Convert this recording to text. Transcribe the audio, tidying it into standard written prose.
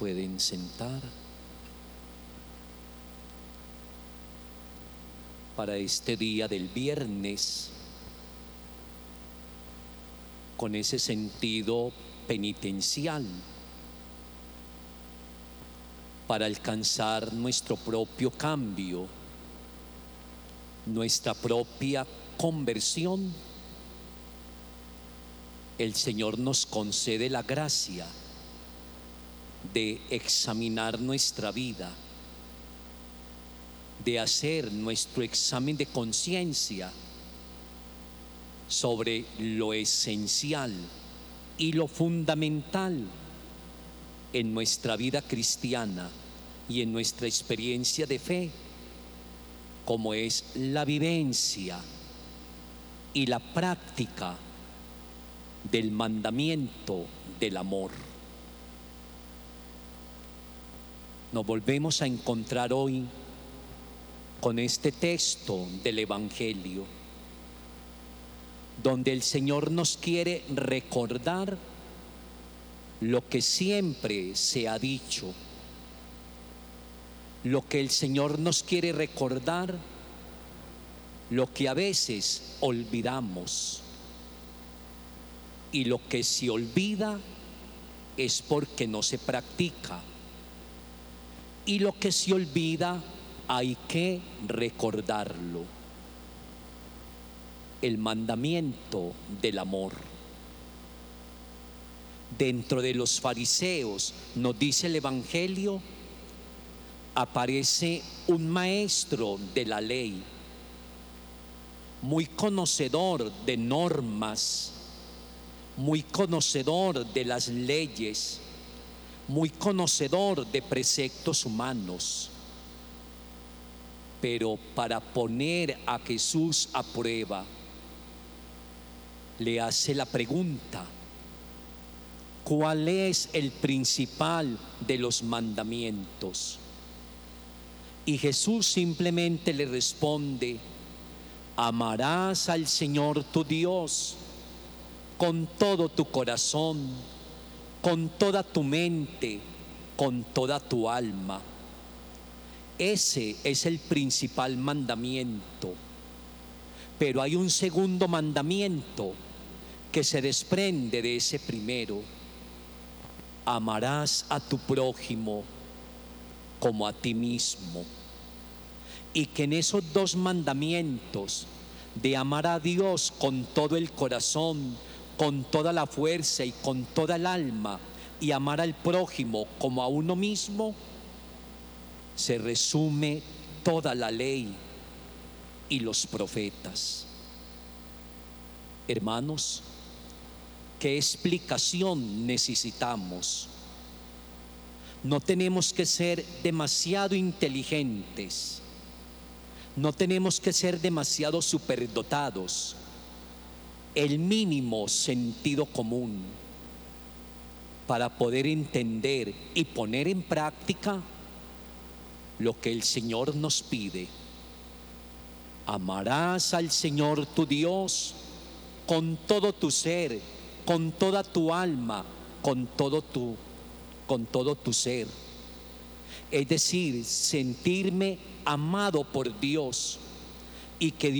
pueden sentar. Para este día del viernes, con ese sentido penitencial, para alcanzar nuestro propio cambio, nuestra propia conversión, el Señor nos concede la gracia de examinar nuestra vida, de hacer nuestro examen de conciencia sobre lo esencial y lo fundamental en nuestra vida cristiana y en nuestra experiencia de fe, como es la vivencia y la práctica del mandamiento del amor. Nos volvemos a encontrar hoy con este texto del Evangelio, donde el Señor nos quiere recordar lo que siempre se ha dicho, lo que el Señor nos quiere recordar, lo que a veces olvidamos, y lo que se olvida es porque no se practica, y lo que se olvida hay que recordarlo. El mandamiento del amor. Dentro de los fariseos, nos dice el Evangelio, aparece un maestro de la ley, muy conocedor de normas, muy conocedor de las leyes, muy conocedor de preceptos humanos. Pero para poner a Jesús a prueba, le hace la pregunta: ¿cuál es el principal de los mandamientos? Y Jesús simplemente le responde: amarás al Señor tu Dios con todo tu corazón, con toda tu mente, con toda tu alma. Ese es el principal mandamiento. Pero hay un segundo mandamiento que se desprende de ese primero: amarás a tu prójimo como a ti mismo. Y que en esos dos mandamientos, de amar a Dios con todo el corazón, con toda la fuerza y con toda el alma, y amar al prójimo como a uno mismo, se resume toda la ley y los profetas. Hermanos, ¿qué explicación necesitamos? No tenemos que ser demasiado inteligentes, no tenemos que ser demasiado superdotados. El mínimo sentido común para poder entender y poner en práctica lo que el Señor nos pide. Amarás al Señor tu Dios con todo tu ser, con toda tu alma, con todo tu ser. Es decir, sentirme amado por Dios, y que